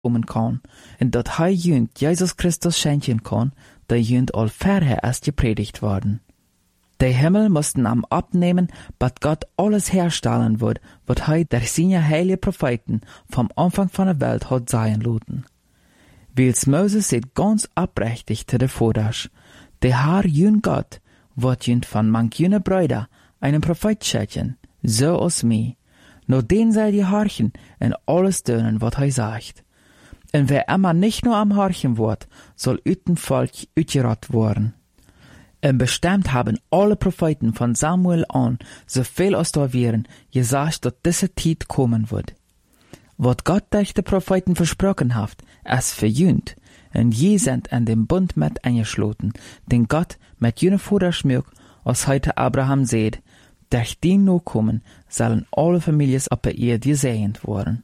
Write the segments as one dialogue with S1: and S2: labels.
S1: komen kan, en dat hij junt Jesus Christus schenken kan, der junt al verher als gepredigt worden. Der Himmel mussten am abnehmen, bat Gott alles herstellen wird, wat hij der seine heilige Propheten vom Anfang von der Welt hat sein lassen. Wils Moses zit ganz abrechtig te de Voders. Der Herr jün Gott, wat jünt van mank jüne Brüder einen Prophet schicken, so als mij. Nur den soll die horchen en alles tun, wat hij sagt. En wer immer nicht nur am horchen wird, soll üten Volk utgerat worden. En bestimmt haben alle Propheten von Samuel an, so viel als da wären, gesagt, dass diese Zeit kommen wird. Wat Gott durch die Propheten versprochen hat, es verjünt, en je sind an dem Bund mit eingeschloten, den Gott mit jene Vater schmückt, als heute Abraham seht, durch den Nachkommen sollen alle Familien auf der Erde gesegnet worden.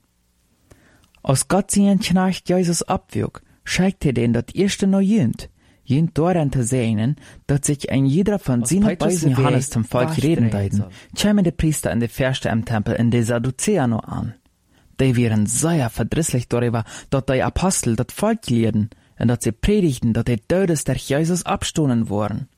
S1: Als Gott seinen Knecht Jesus abwog, schickt den das erste noch jünt daran zu sehen, dass sich ein jeder von seinen Weisen Johannes zum Volk reden deuten, kämen die Priester in die Fürsten im Tempel in die Sadduzäer noch an. Die wären sehr verdrisslich darüber, dass die Apostel das Volk lehrten, und dass sie predigten, dass die Todes durch Jesus abstohlen wurden.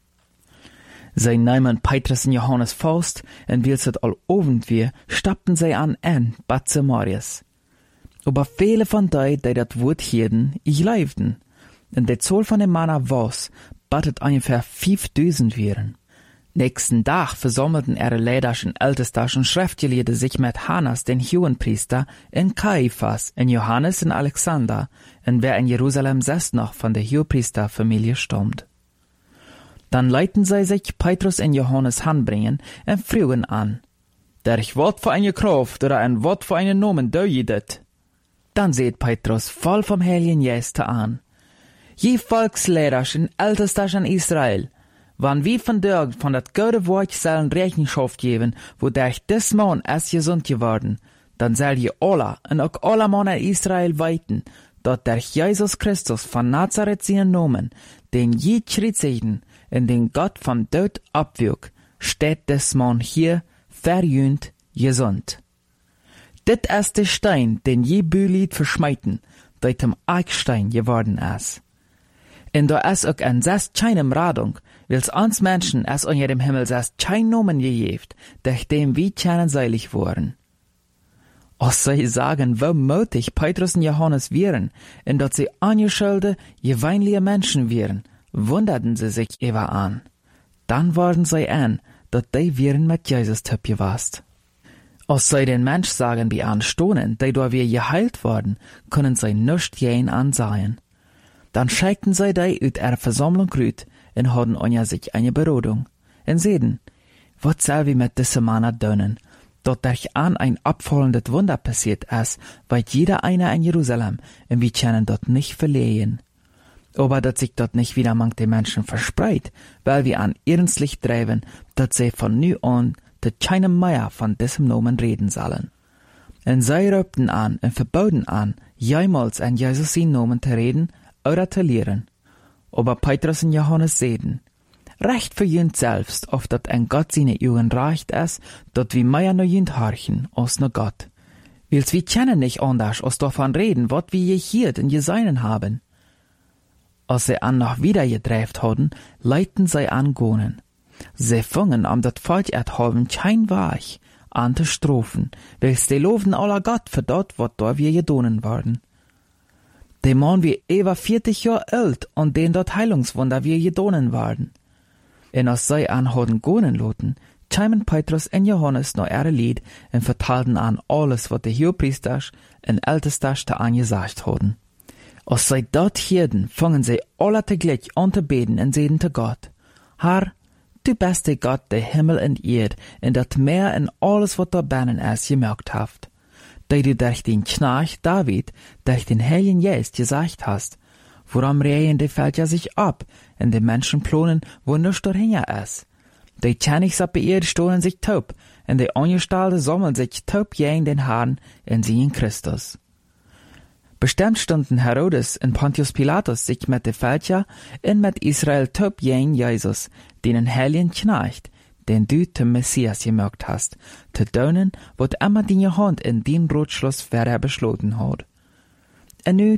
S1: Sie nahmen Petrus und Johannes Faust, und wie es all Abend war, stappten sie an Bad Samarias. Aber viele von denen, die das Wort hielten, glaubten. Und die Zahl von den Männern was, battet ungefähr 5000 wären. Nächsten Tag versammelten ihre Leiders und Ältester und Schriftgelehrte sich mit Hannas, den Hohenpriester, in Kaiphas, in Johannes und Alexander, und wer in Jerusalem selbst noch von der Hohenpriesterfamilie stammt. Dann leiten sie sich Petrus und Johannes hanbringen und fragen an, der Wort für eine Kraft oder ein Wort für einen Namen, do je det? Dann seht Petrus voll vom Heiligen Geist an. Je Volkslehrer und Ältester in Israel, wann wir von dort von dat gute Wort sollen Rechenschaft geben, wodurch des Mann es gesund geworden, dann soll je alle und auch alle Männer Israel weiten, dort durch Jesus Christus von Nazareth seinen Namen, den je Schrittseiten, in den Gott vom Tod abwog, steht des Mann hier verjünt gesund. Dit ist der Stein, den je Bülied verschmeiten, der zum Eckstein geworden ist. Und da ist auch ein Sest keinem Radung, wils uns Menschen es unter dem Himmel Sest kein Nomen gegeft, durch dem wir keinen seilig wurden. Als sie sagen, wo mutig Petrus und Johannes wären, und dass sie angeschulde, gewöhnliche Menschen wären, wunderten sie sich über an. Dann waren sie an, dass die wären mit Jesus töp gewast. Als sie den Mensch sagen, wie anstohnen, die da wir geheilt worden, können sie nicht jen ansehen. Dann schickten sie die ut ihrer Versammlung rüt und hatten anja sich eine Berodung. Und sehen, was soll wir mit diesem Mann tun, dort durch an ein abfallendes Wunder passiert ist, weil jeder einer in Jerusalem, und wir können dort nicht verlehen. Aber dass sich dort nicht wieder manch den Menschen verspreit, weil wir an ernstlich treiben, dass sie von nu an zu keinem mehr von diesem Namen reden sollen. Und sie rübten an und verboten an, jemals an Jesus seinen Namen zu reden oder zu lehren. Aber Petrus und Johannes sehen, recht für jünd selbst, auf dat ein Gott seine Augen reicht ist, dat wir mehr no jünd horchen, als no Gott. Wils wir kennen nicht anders, als davon reden, wat wir gehiert und gesehen haben. Als sie an noch wieder gedreift hatten, leiten sie an gonen. Sie fingen am dat Volk erhalben kein Weich an zu strofen, wils die loven aller Gott für dort, wat da wir gedonen worden. Der Mann wie über 40 Jahre alt und den dort Heilungswunder wir gedonen waren. Und als sie an hatten gonen loten, kämen Petrus und Johannes noch ihre Lied und vertalten an alles, was die Hohenpriester und Ältester da angesagt hatten. Als sie dort hierden, fangen sie alle teglich an zu beten und sehen zu Gott, Herr, du bist der Gott, der Himmel und Erd, und das Meer und alles, was da binnen ist, gemerkt haft. Die du durch den Knecht David, durch den Heiligen Geist gesagt hast, woran rehen die Völker sich ab, und die Menschen plonen, wo nichts dahinter ist. Die Königs auf der Erde stohlen sich taub, und die Angestellten sammeln sich taub gegen den Herrn, und sie in Christus. Bestimmt stunden Herodes und Pontius Pilatus sich mit den Völker und mit Israel taub gegen Jesus, den Heiligen Knecht, den du zum Messias gemerkt hast, zu tun, was immer deine Hand in den Ratschluss vorher beschlossen hat. En nu